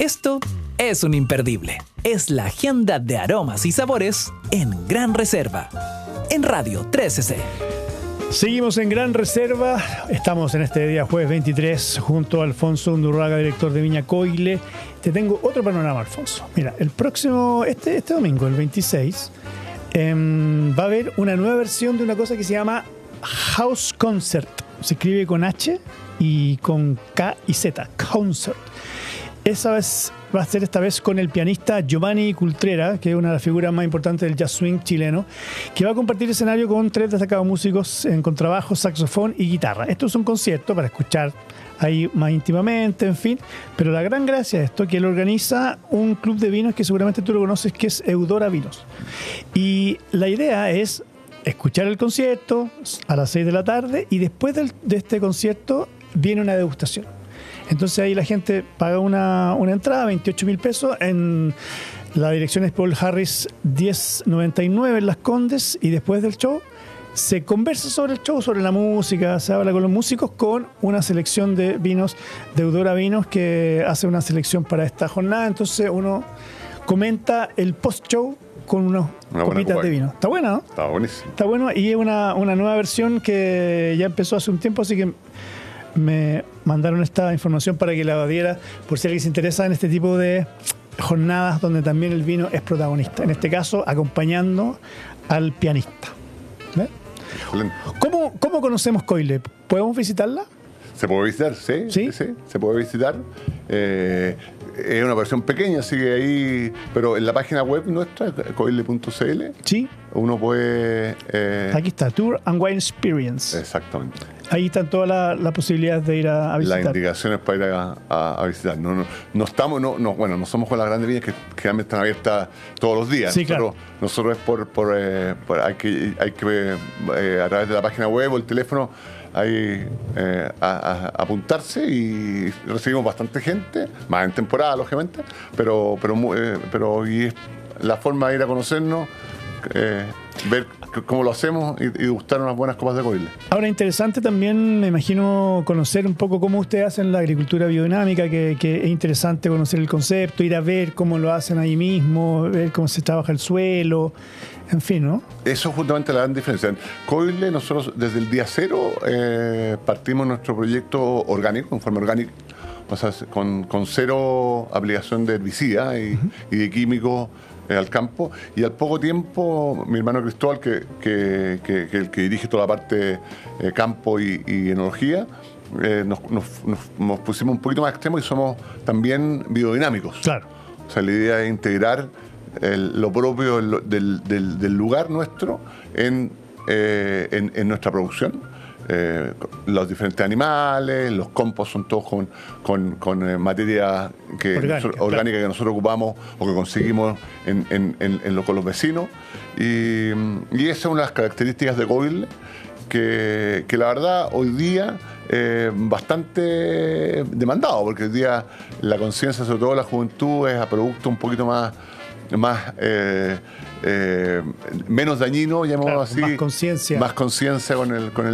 Esto es un imperdible. Es la agenda de aromas y sabores en Gran Reserva, en Radio 13C. Seguimos en Gran Reserva. Estamos en este día jueves 23 junto a Alfonso Undurraga, director de Viña Coile. Te tengo otro panorama, Alfonso. Mira, el próximo, este domingo, el 26, va a haber una nueva versión de una cosa que se llama House Concert. Se escribe con H y con K y Z, Concert. Esa vez va a ser esta vez con el pianista Giovanni Cultrera, que es una de las figuras más importantes del jazz swing chileno, que va a compartir escenario con 3 destacados músicos en contrabajo, saxofón y guitarra. Esto es un concierto para escuchar ahí más íntimamente, en fin. Pero la gran gracia de esto es que él organiza un club de vinos que seguramente tú lo conoces, que es Eudora Vinos. Y la idea es escuchar el concierto a las 6 de la tarde y después de este concierto viene una degustación. Entonces ahí la gente paga una entrada, 28.000 pesos, en la dirección es Paul Harris 1099 en Las Condes, y después del show se conversa sobre el show, sobre la música, se habla con los músicos, con una selección de vinos de Eudora Vinos, que hace una selección para esta jornada. Entonces uno comenta el post-show con unas copitas de vino. Está buena, ¿no? Está buenísimo. Está bueno, y es una nueva versión que ya empezó hace un tiempo, así que me mandaron esta información para que la diera por si alguien se interesa en este tipo de jornadas donde también el vino es protagonista. En este caso, acompañando al pianista. ¿Ves? ¿Cómo conocemos Coile? ¿Podemos visitarla? Se puede visitar, sí, se puede visitar. Es una versión pequeña, sigue ahí, pero en la página web nuestra, coile.cl, sí, uno puede... aquí está, Tour and Wine Experience. Exactamente. Ahí están todas las posibilidades de ir a visitar. Las indicaciones para ir a visitar. No somos con las grandes viñas que realmente están abiertas todos los días. Sí, claro. Nosotros es hay que a través de la página web o el teléfono ahí apuntarse, y recibimos bastante gente, más en temporada, lógicamente, pero y es la forma de ir a conocernos, ver cómo lo hacemos y degustar unas buenas copas de Coile. Ahora, interesante también, me imagino, conocer un poco cómo ustedes hacen la agricultura biodinámica, que es interesante conocer el concepto, ir a ver cómo lo hacen ahí mismo, ver cómo se trabaja el suelo, en fin, ¿no? Eso es justamente la gran diferencia. En Coile, nosotros desde el día cero partimos nuestro proyecto orgánico, en forma orgánica, o sea, con cero aplicación de herbicida y de químicos al campo, y al poco tiempo mi hermano Cristóbal, que dirige toda la parte campo y enología, nos pusimos un poquito más extremo y somos también biodinámicos. Claro. O sea, la idea es integrar lo propio del lugar nuestro en nuestra producción. Los diferentes animales, los compost son todos con materia orgánica que nosotros ocupamos o que conseguimos con los vecinos, y esa es una de las características de Coile que la verdad hoy día bastante demandado, porque hoy día la conciencia, sobre todo la juventud, es a producto un poquito menos dañino, llamémoslo así, más conciencia con el